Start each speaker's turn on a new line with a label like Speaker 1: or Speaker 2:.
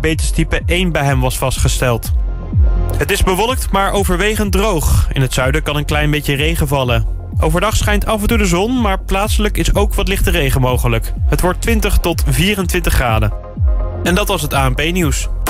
Speaker 1: diabetestype 1 bij hem was vastgesteld. Het is bewolkt, maar overwegend droog. In het zuiden kan een klein beetje regen vallen. Overdag schijnt af en toe de zon, maar plaatselijk is ook wat lichte regen mogelijk. Het wordt 20 tot 24 graden. En dat was het ANP-nieuws.